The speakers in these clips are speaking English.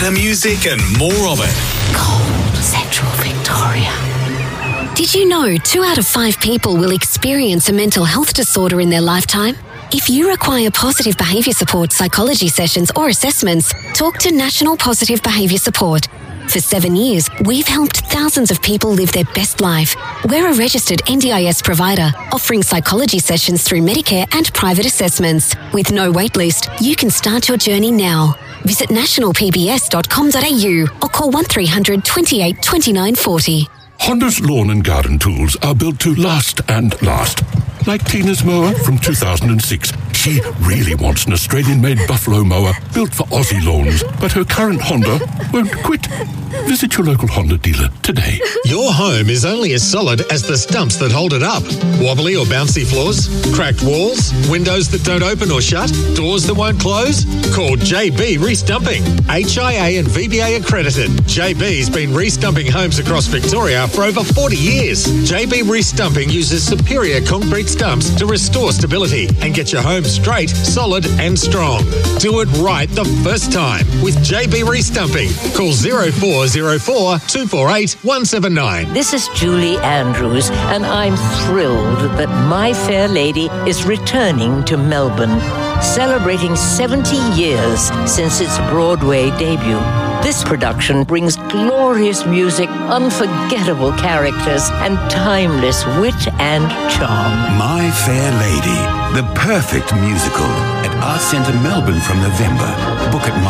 better music and more of it. Gold Central Victoria. Did you know 2 out of 5 people will experience a mental health disorder in their lifetime? If you require positive behaviour support, psychology sessions or assessments, talk to National Positive Behaviour Support. For 7 years, we've helped thousands of people live their best life. We're a registered NDIS provider, offering psychology sessions through Medicare and private assessments. With no waitlist, you can start your journey now. Visit nationalpbs.com.au or call 1300 28 29 40. Honda's lawn and garden tools are built to last and last. Like Tina's mower from 2006. She really wants an Australian-made Buffalo mower built for Aussie lawns, but her current Honda won't quit. Visit your local Honda dealer today. Your home is only as solid as the stumps that hold it up. Wobbly or bouncy floors? Cracked walls? Windows that don't open or shut? Doors that won't close? Call JB Restumping. HIA and VBA accredited. JB's been restumping homes across Victoria for over 40 years. JB Restumping uses superior concrete stumps to restore stability and get your home straight, solid and strong. Do it right the first time with JB Restumping. Call 0404 248 179. This is Julie Andrews, and I'm thrilled that My Fair Lady is returning to Melbourne, celebrating 70 years since its Broadway debut. This production brings glorious music, unforgettable characters, and timeless wit and charm. My Fair Lady, the perfect musical at Arts Centre Melbourne from November. Book at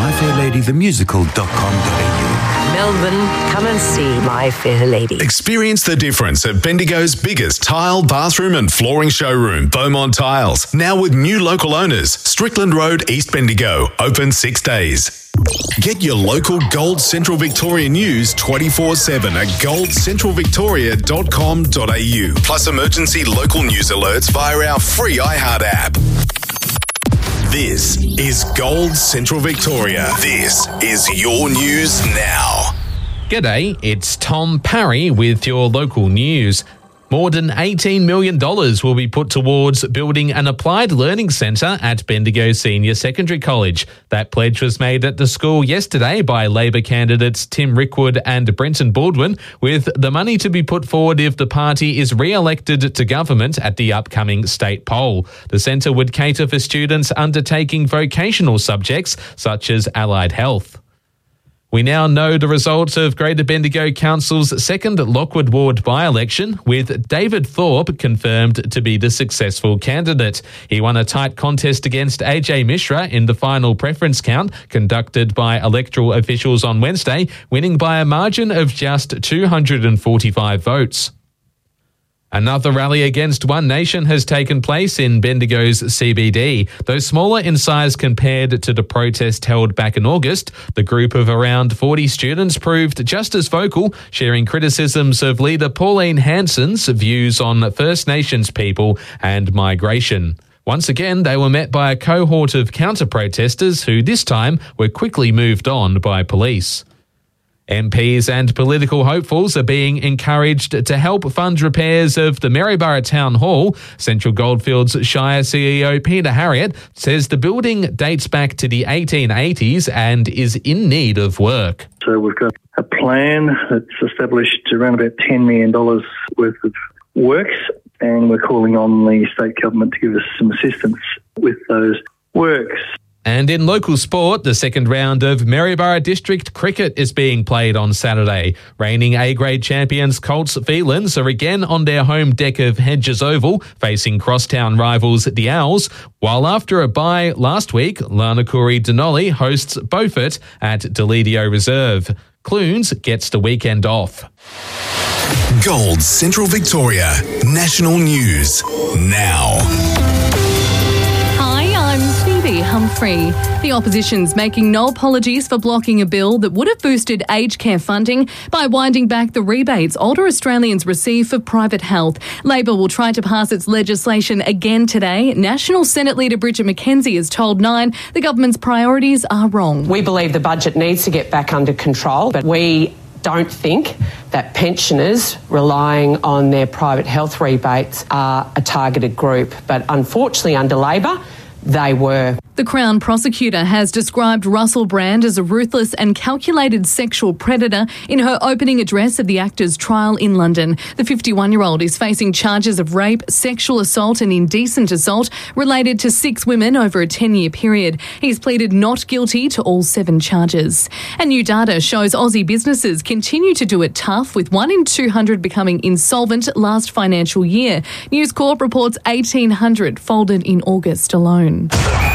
myfairladythemusical.com.au. Melbourne, come and see My Fair Lady. Experience the difference at Bendigo's biggest tile, bathroom and flooring showroom, Beaumont Tiles. Now with new local owners, Strickland Road, East Bendigo, open 6 days. Get your local Gold Central Victoria news 24/7 at goldcentralvictoria.com.au. Plus emergency local news alerts via our free iHeart app. This is Gold Central Victoria. This is your news now. G'day, it's Tom Parry with your local news. More than $18 million will be put towards building an applied learning centre at Bendigo Senior Secondary College. That pledge was made at the school yesterday by Labor candidates Tim Rickwood and Brenton Baldwin, with the money to be put forward if the party is re-elected to government at the upcoming state poll. The centre would cater for students undertaking vocational subjects such as allied health. We now know the results of Greater Bendigo Council's second Lockwood Ward by-election, with David Thorpe confirmed to be the successful candidate. He won a tight contest against AJ Mishra in the final preference count conducted by electoral officials on Wednesday, winning by a margin of just 245 votes. Another rally against One Nation has taken place in Bendigo's CBD. Though smaller in size compared to the protest held back in August, the group of around 40 students proved just as vocal, sharing criticisms of leader Pauline Hanson's views on First Nations people and migration. Once again, they were met by a cohort of counter-protesters who this time were quickly moved on by police. MPs and political hopefuls are being encouraged to help fund repairs of the Maryborough Town Hall. Central Goldfields Shire CEO Peter Harriott says the building dates back to the 1880s and is in need of work. So we've got a plan that's established around about $10 million worth of works, and we're calling on the state government to give us some assistance with those works. And in local sport, the second round of Maryborough District Cricket is being played on Saturday. Reigning A-grade champions Colts Felins are again on their home deck of Hedges Oval, facing crosstown rivals the Owls, while after a bye last week, Lanakuri Denali hosts Beaufort at Deledio Reserve. Clunes gets the weekend off. Gold Central Victoria, national news now. Humphrey. The opposition's making no apologies for blocking a bill that would have boosted aged care funding by winding back the rebates older Australians receive for private health. Labor will try to pass its legislation again today. National Senate Leader Bridget McKenzie has told Nine the government's priorities are wrong. We believe the budget needs to get back under control, but we don't think that pensioners relying on their private health rebates are a targeted group. But unfortunately, under Labor, they were. The Crown prosecutor has described Russell Brand as a ruthless and calculated sexual predator in her opening address at the actor's trial in London. The 51-year-old is facing charges of rape, sexual assault and indecent assault related to 6 women over a 10-year period. He's pleaded not guilty to all 7 charges. And new data shows Aussie businesses continue to do it tough, with 1 in 200 becoming insolvent last financial year. News Corp reports 1,800 folded in August alone.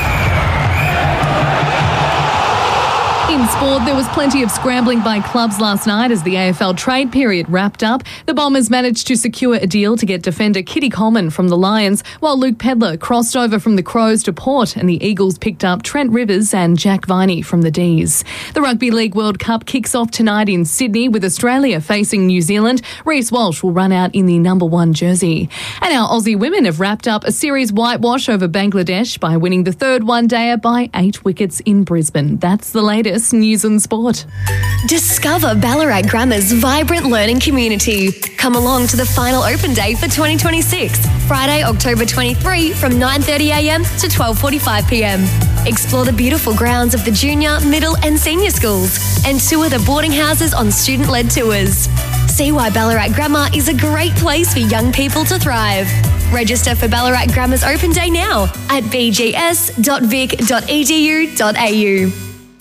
In sport, there was plenty of scrambling by clubs last night as the AFL trade period wrapped up. The Bombers managed to secure a deal to get defender Kitty Coleman from the Lions, while Luke Pedler crossed over from the Crows to Port, and the Eagles picked up Trent Rivers and Jack Viney from the D's. The Rugby League World Cup kicks off tonight in Sydney, with Australia facing New Zealand. Reece Walsh will run out in the number 1 jersey. And our Aussie women have wrapped up a series whitewash over Bangladesh by winning the 3rd one-dayer by 8 wickets in Brisbane. That's the latest news and sport. Discover Ballarat Grammar's vibrant learning community. Come along to the final open day for 2026, Friday, October 23 from 9:30am to 12:45pm. Explore the beautiful grounds of the junior, middle and senior schools and tour the boarding houses on student-led tours. See why Ballarat Grammar is a great place for young people to thrive. Register for Ballarat Grammar's open day now at bgs.vic.edu.au.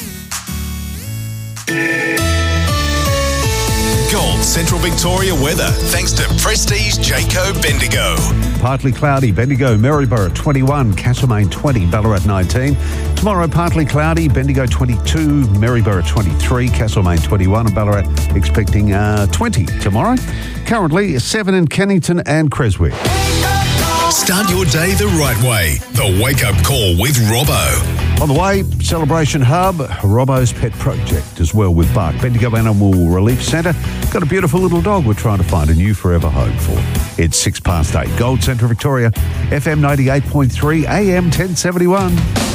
Gold Central Victoria weather, thanks to Prestige Jayco Bendigo. Partly cloudy, Bendigo, Maryborough 21, Castlemaine 20, Ballarat 19. Tomorrow, partly cloudy, Bendigo 22, Maryborough 23, Castlemaine 21, and Ballarat expecting 20 tomorrow. Currently 7 in Kennington and Creswick. Start your day the right way. The Wake Up Call with Robbo. On the way, Celebration Hub, Robbo's Pet Project as well with Bark. Bendigo Animal Relief Centre. Got a beautiful little dog we're trying to find a new forever home for. It's 8:06. Gold Central Victoria, FM 98.3, AM 1071.